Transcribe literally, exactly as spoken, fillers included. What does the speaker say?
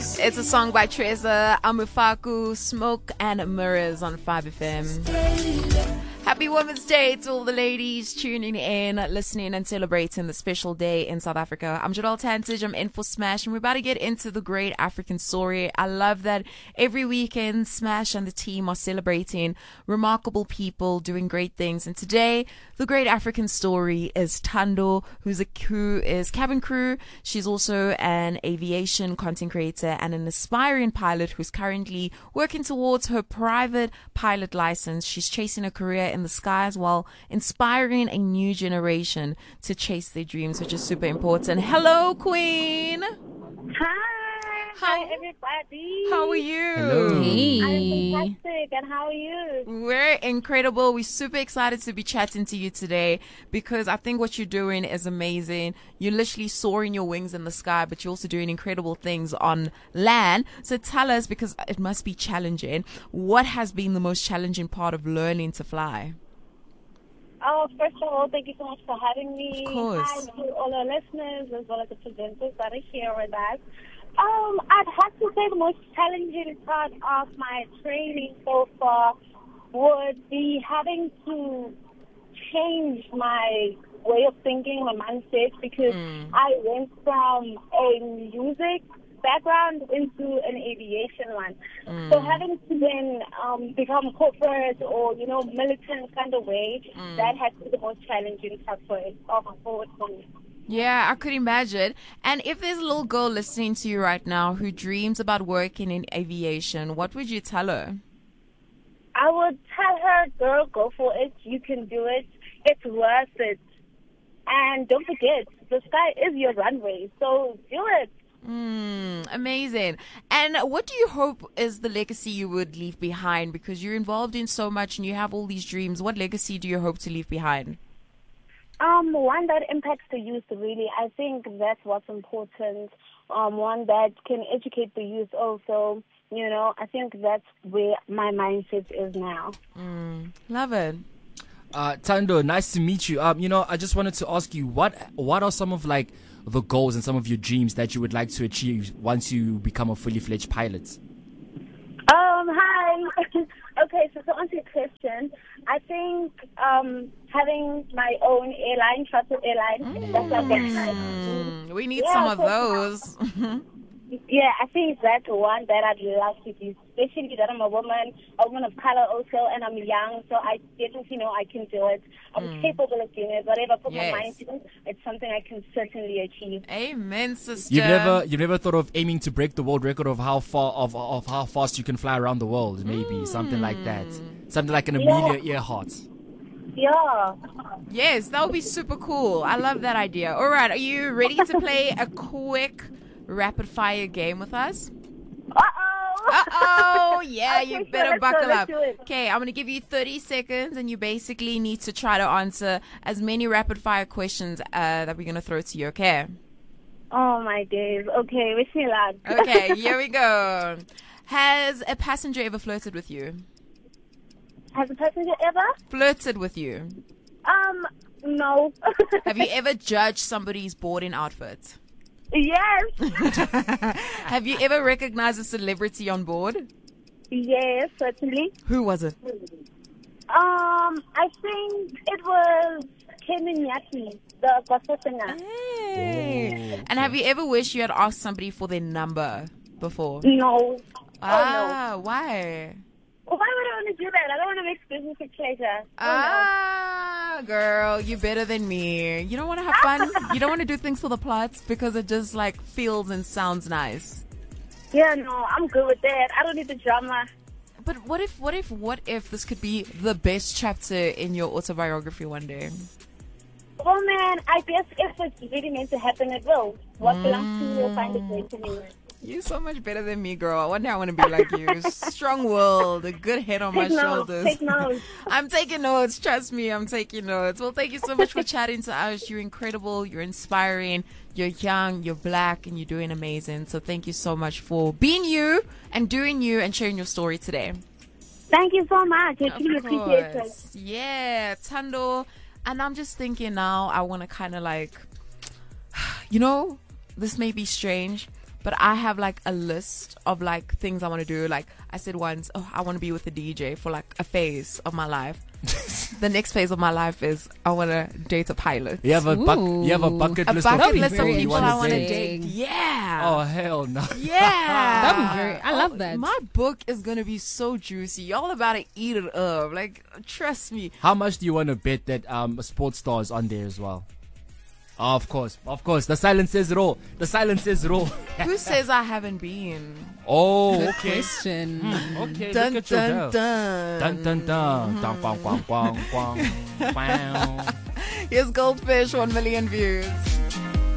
It's a song by Treza Amufaku, Smoke and Mirrors on five F M. Happy Women's Day to all the ladies tuning in, listening and celebrating the special day in South Africa. I'm Janelle Tantage, I'm in for Smash, and we're about to get into the great African story. I love that every weekend Smash and the team are celebrating remarkable people doing great things. And today, the great African story is Thando, who's a who is cabin crew. She's also an aviation content creator and an aspiring pilot who's currently working towards her private pilot license. She's chasing a career in the skies while inspiring a new generation to chase their dreams, which is super important. Hello, Queen. Hi. How, Hi, everybody. How are you? Hello. I'm fantastic. And how are you? We're incredible. We're super excited to be chatting to you today because I think what you're doing is amazing. You're literally soaring your wings in the sky, but you're also doing incredible things on land. So tell us, because it must be challenging, what has been the most challenging part of learning to fly? Oh, first of all, thank you so much for having me. Of course. Hi to all our listeners as well as the presenters that are here with us. Um, I'd have to say the most challenging part of my training so far would be having to change my way of thinking, my mindset, because mm. I went from a music background into an aviation one. Mm. So having to then um, become corporate or, you know, militant kind of way, mm. that has to be the most challenging part for it, forward for me. Yeah, I could imagine. And if there's a little girl listening to you right now who dreams about working in aviation, what would you tell her? I would tell her, girl, go for it. You can do it. It's worth it. And don't forget, the sky is your runway, so do it. Mm, amazing. And what do you hope is the legacy you would leave behind? Because you're involved in so much and you have all these dreams. What legacy do you hope to leave behind? Um, one that impacts the youth, really. I think that's what's important. Um, one that can educate the youth also. You know, I think that's where my mindset is now. Mm, love it. Uh, Thando, nice to meet you. Um, you know, I just wanted to ask you, what what are some of like the goals and some of your dreams that you would like to achieve once you become a fully fledged pilot? Um, hi. Okay, so to answer your question, I think um, having my own airline, trusted airline, mm. that's what mm. We need yeah, some of so, those. Yeah, I think that's one that I'd love to do, especially that I'm a woman, a woman of color also, and I'm young, so I definitely know I can do it. I'm mm. capable of doing it. Whatever I put yes. my mind to, it's something I can certainly achieve. Amen, sister. You've never, you've never thought of aiming to break the world record of how far of of how fast you can fly around the world? Maybe mm. something like that, something like an Amelia yeah. Earhart. Yeah. Yes, that would be super cool. I love that idea. All right, are you ready to play a quick rapid fire game with us? Uh-oh. Uh-oh. Yeah, okay, you better sure, buckle go, up. Okay, I'm going to give you thirty seconds and you basically need to try to answer as many rapid fire questions uh, that we're going to throw to you, okay? Oh, my days. Okay, wish me luck. Okay, here we go. Has a passenger ever flirted with you? Has a passenger ever? Flirted with you? Um, no. Have you ever judged somebody's boarding outfit? Yes. Have you ever recognized a celebrity on board? Yes, certainly. Who was it? Um, I think it was Kenny Nyati, the gospel singer. Hey. Oh, and have you ever wished you had asked somebody for their number before? No. Ah, oh, no. Why? Why would I want to do that? I don't want to make business a pleasure. Oh, ah, no. Girl, you're better than me. You don't want to have fun? You don't want to do things for the plots because it just like feels and sounds nice. Yeah, no, I'm good with that. I don't need the drama. But what if, what if, what if this could be the best chapter in your autobiography one day? Oh man, I guess if it's really meant to happen, it will. What mm. belongs to me will find its way to me. You're so much better than me, girl. One day I want to be like you. Strong-willed, a good head on take my notes, shoulders. Take notes. I'm taking notes. Trust me, I'm taking notes. Well, thank you so much for chatting to us. You're incredible. You're inspiring. You're young. You're black, and you're doing amazing. So thank you so much for being you and doing you and sharing your story today. Thank you so much. I really appreciate it. Yeah, Thando. And I'm just thinking now, I want to kind of like, you know, this may be strange, But I have like a list of like things I want to do. Like I said once, oh, I want to be with a D J for like a phase of my life. The next phase of my life is I want to date a pilot. You have a buck, you have a bucket A list bucket of list people of you people want I to want to date. date. Yeah. Oh hell no. Yeah. That'd be very. I love that. My book is gonna be so juicy. Y'all about to eat it up. Like, trust me. How much do you want to bet that um a sports star is on there as well? Oh, of course, of course. The silence says it all. The silence says it all. Who says I haven't been? Oh, Good okay. question. Okay, Dun look at your dun girl. dun. Dun dun dun. Dun, quang, quang, quang, quang. Wow. Here's Goldfish, one million views.